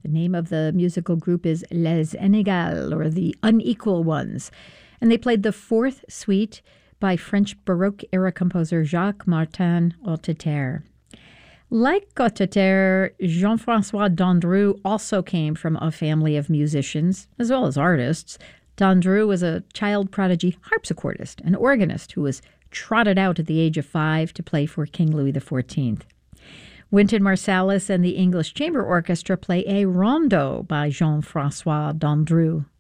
The name of the musical group is Les Inégales, or the Unequal Ones, and they played the fourth suite by French Baroque-era composer Jacques Martin Hotteterre. Like Hotteterre, Jean-François Dandru also came from a family of musicians, as well as artists. Dandru was a child prodigy harpsichordist and organist who was trotted out at the age of 5 to play for King Louis XIV. Wynton Marsalis and the English Chamber Orchestra play a rondo by Jean-François Dandru.